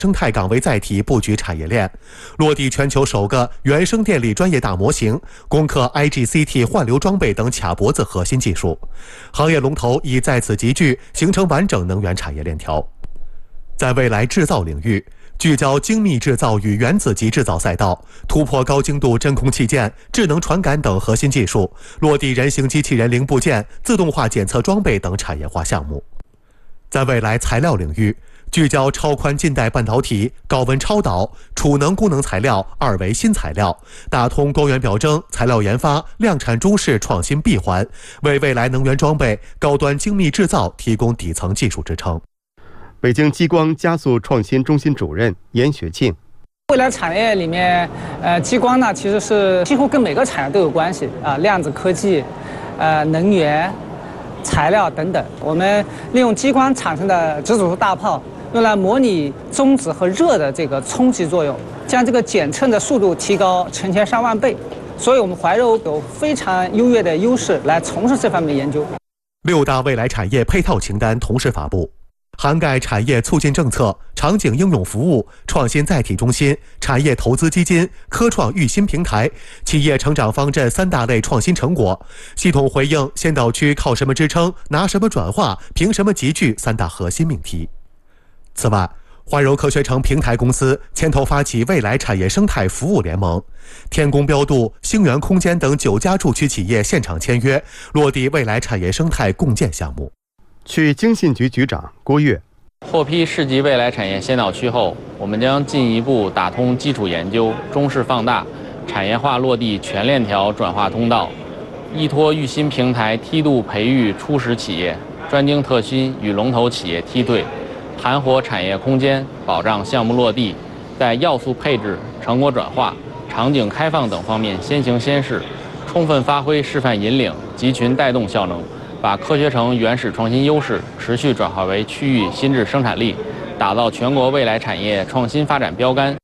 生态岗为载体布局产业链，落地全球首个原生电力专业大模型，攻克 IGCT 换流装备等卡脖子核心技术，行业龙头已在此集聚，形成完整能源产业链条。在未来制造领域，聚焦精密制造与原子级制造赛道，突破高精度真空器件、智能传感等核心技术，落地人形机器人零部件、自动化检测装备等产业化项目。在未来材料领域，聚焦超宽近代半导体、高温超导、储能功能材料、二维新材料，打通光源表征、材料研发、量产中式创新闭环，为未来能源装备、高端精密制造提供底层技术支撑。 北京激光加速创新中心主任严学庆： 未来产业里面，激光呢其实是几乎跟每个产业都有关系啊，量子科技、能源、材料等等。我们利用激光产生的直指数大炮，用来模拟中子和热的这个冲击作用，将这个检测的速度提高成千上万倍。所以我们怀柔有非常优越的优势来从事这方面研究。 6大未来产业配套清单同时发布，涵盖产业促进政策、场景应用服务、创新载体中心、产业投资基金、科创育新平台、企业成长方阵3大类创新成果，系统回应先导区靠什么支撑、拿什么转化、凭什么集聚3大核心命题。此外，怀柔科学城平台公司牵头发起未来产业生态服务联盟，天工标度、星源空间等9家驻区企业现场签约，落地未来产业生态共建项目。 区经信局局长郭跃： 获批市级未来产业先导区后，我们将进一步打通基础研究、中式放大、产业化落地全链条转化通道，依托育新平台梯度培育初始企业，专精特新与龙头企业梯队，盘活产业空间，保障项目落地，在要素配置、成果转化、场景开放等方面先行先试，充分发挥示范引领、集群带动效能，把科学城原始创新优势持续转化为区域新质生产力，打造全国未来产业创新发展标杆。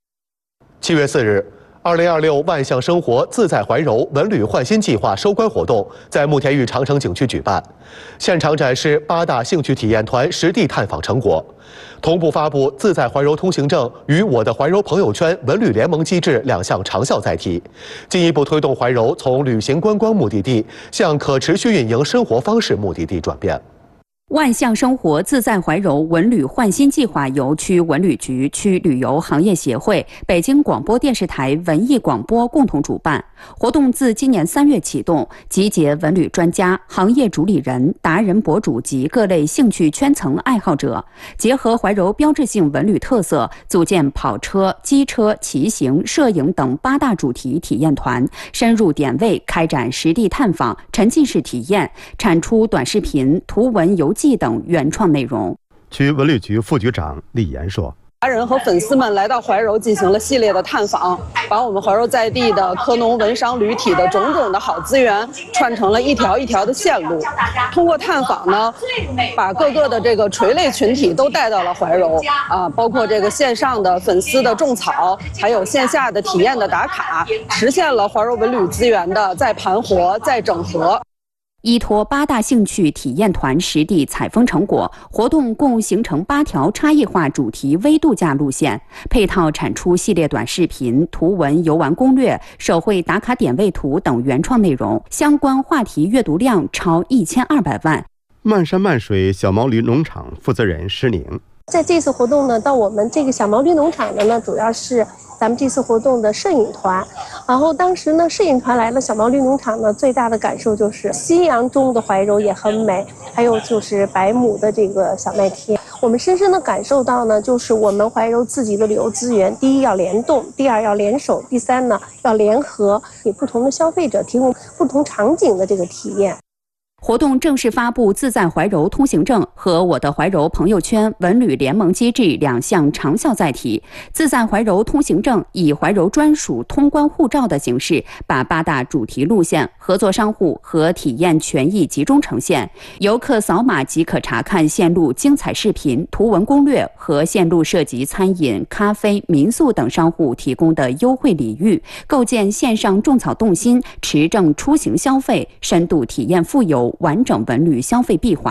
7月4日，2026万象生活自在怀柔文旅焕新计划收官活动在慕田峪长城景区举办，现场展示8大兴趣体验团实地探访成果，同步发布自在怀柔通行证与我的怀柔朋友圈文旅联盟机制2项长效载体，进一步推动怀柔从旅行观光目的地向可持续运营生活方式目的地转变。 万象生活自在怀柔文旅焕新计划由区文旅局、区旅游行业协会、北京广播电视台文艺广播共同主办。活动自今年3月启动，集结文旅专家、行业主理人、达人博主及各类兴趣圈层爱好者，结合怀柔标志性文旅特色，组建跑车、机车、骑行、摄影等8大主题体验团，深入点位开展实地探访、沉浸式体验，产出短视频、图文游记等原创内容。 区文旅局副局长李岩说： 达人和粉丝们来到怀柔进行了系列的探访，把我们怀柔在地的科农文商旅体的种种的好资源串成了一条一条的线路。通过探访呢，把各个的这个垂类群体都带到了怀柔啊，包括这个线上的粉丝的种草，还有线下的体验的打卡，实现了怀柔文旅资源的再盘活、再整合。 依托8大兴趣体验团实地采风成果，活动共形成8条差异化主题微度假路线，配套产出系列短视频、图文游玩攻略、手绘打卡点位图等原创内容，相关话题阅读量超1200万。 漫山漫水小毛驴农场负责人施宁： 在这次活动呢，到我们这个小毛驴农场的呢，主要是咱们这次活动的摄影团。然后当时呢，摄影团来了小毛驴农场呢，最大的感受就是夕阳中的怀柔也很美，还有就是100亩的这个小麦田。我们深深的感受到呢，就是我们怀柔自己的旅游资源，第一要联动，第二要联手，第三呢要联合，给不同的消费者提供不同场景的这个体验。 活动正式发布自在怀柔通行证和我的怀柔朋友圈文旅联盟机制2项长效载体。自在怀柔通行证以怀柔专属通关护照的形式，把8大主题路线、合作商户和体验权益集中呈现，游客扫码即可查看线路精彩视频、图文攻略和线路涉及餐饮、咖啡、民宿等商户提供的优惠礼遇，构建线上种草动心、持证出行消费、深度体验富有完整文旅消费闭环。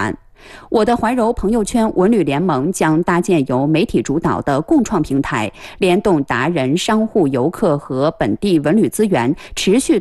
我的怀柔朋友圈文旅联盟将搭建由媒体主导的共创平台，联动达人、商户、游客和本地文旅资源，持续